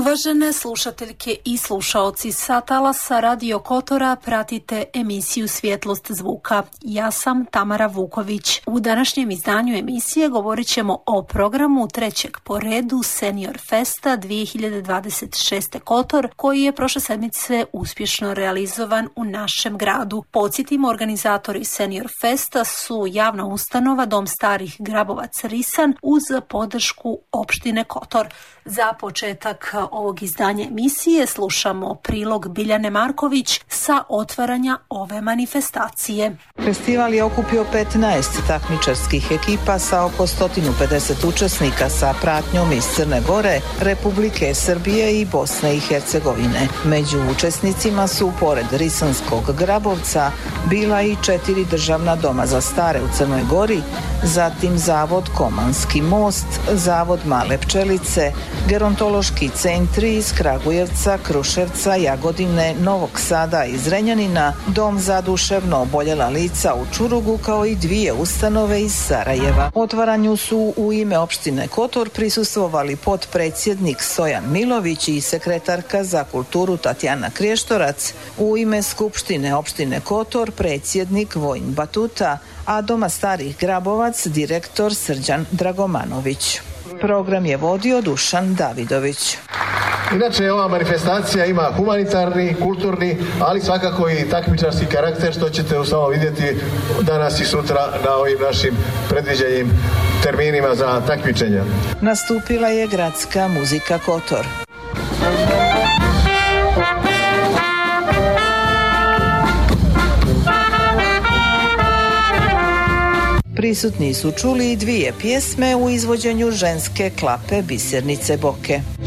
Uvažene slušateljke i slušaoci, sa talasa Radio Kotora pratite emisiju Svjetlost zvuka. Ja sam Tamara Vuković. U današnjem izdanju emisije govorit ćemo o programu trećeg po redu Senior Festa 2026. Kotor, koji je prošle sedmice uspješno realizovan u našem gradu. Podsjetimo, organizatori Senior Festa su javna ustanova Dom starih Grabovac Risan uz podršku opštine Kotor. Za početak ovog izdanja emisije slušamo prilog Biljane Marković sa otvaranja ove manifestacije. Festival je okupio 15 takmičarskih ekipa sa oko 150 učesnika sa pratnjom iz Crne Gore, Republike Srbije i Bosne i Hercegovine. Među učesnicima su, pored Risanskog Grabovca, bila i 4 državna doma za stare u Crnoj Gori, zatim Zavod Komanski most, Zavod Male Pčelice, gerontološki centri iz Kragujevca, Kruševca, Jagodine, Novog Sada i Zrenjanina, Dom za duševno oboljela lica u Čurugu, kao i 2 ustanove iz Sarajeva. Otvaranju su u ime opštine Kotor prisustvovali potpredsjednik Stojan Milović i sekretarka za kulturu Tatjana Kriještorac, u ime Skupštine opštine Kotor predsjednik Vojin Batuta, a Doma starih Grabovac direktor Srđan Dragomanović. Program je vodio Dušan Davidović. Inače, ova manifestacija ima humanitarni, kulturni, ali svakako i takmičarski karakter, što ćete samo vidjeti danas i sutra na ovim našim predviđenim terminima za takmičenja. Nastupila je gradska muzika Kotor. Prisutni su čuli i 2 pjesme u izvođenju ženske klape Bisernice Boke.